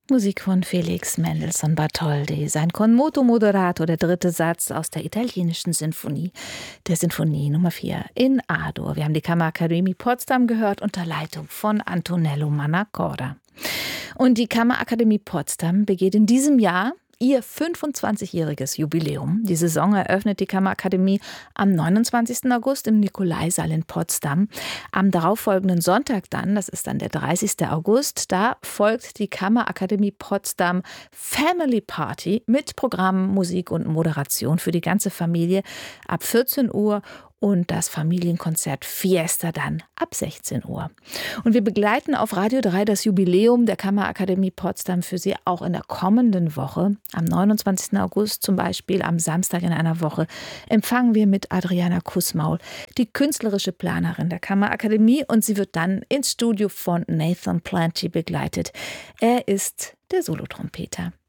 Musik von Felix Mendelssohn Bartholdy, sein Con moto moderato, der dritte Satz aus der italienischen Sinfonie, der Sinfonie Nummer 4 in A-Dur. Wir haben die Kammerakademie Potsdam gehört unter Leitung von Antonello Mannacorda. Und die Kammerakademie Potsdam begeht in diesem Jahr ihr 25-jähriges Jubiläum. Die Saison eröffnet die Kammerakademie am 29. August im Nikolaisaal in Potsdam. Am darauffolgenden Sonntag dann, das ist dann der 30. August, da folgt die Kammerakademie Potsdam Family Party mit Programm, Musik und Moderation für die ganze Familie ab 14 Uhr. Und das Familienkonzert Fiesta dann ab 16 Uhr. Und wir begleiten auf Radio 3 das Jubiläum der Kammerakademie Potsdam für Sie auch in der kommenden Woche. Am 29. August zum Beispiel, am Samstag in einer Woche, empfangen wir mit Adriana Kussmaul, die künstlerische Planerin der Kammerakademie. Und sie wird dann ins Studio von Nathan Planty begleitet. Er ist der Solotrompeter.